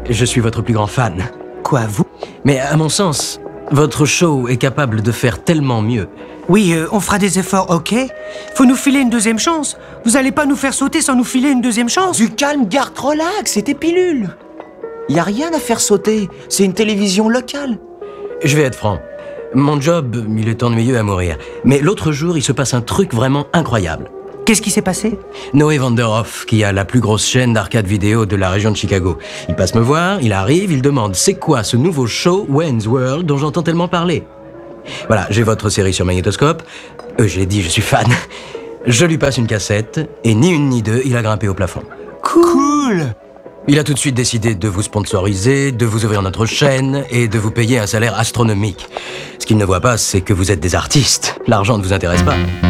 je suis votre plus grand fan. Quoi, vous? Mais à mon sens, votre show est capable de faire tellement mieux. Oui, on fera des efforts, ok? Faut nous filer une deuxième chance. Vous allez pas nous faire sauter sans nous filer une deuxième chance? Du calme, garde, relax, c'est tes pilules. Y a rien à faire sauter, c'est une télévision locale. Je vais être franc. Mon job, il est ennuyeux à mourir. Mais l'autre jour, il se passe un truc vraiment incroyable. Qu'est-ce qui s'est passé? Noé Vanderhoff, qui a la plus grosse chaîne d'arcade vidéo de la région de Chicago. Il passe me voir, il arrive, il demande « C'est quoi ce nouveau show Wayne's World dont j'entends tellement parler ?» Voilà, j'ai votre série sur magnétoscope. Je l'ai dit, je suis fan. Je lui passe une cassette, et ni une ni deux, il a grimpé au plafond. Cool! Il a tout de suite décidé de vous sponsoriser, de vous ouvrir notre chaîne et de vous payer un salaire astronomique. Ce qu'il ne voit pas, c'est que vous êtes des artistes. L'argent ne vous intéresse pas.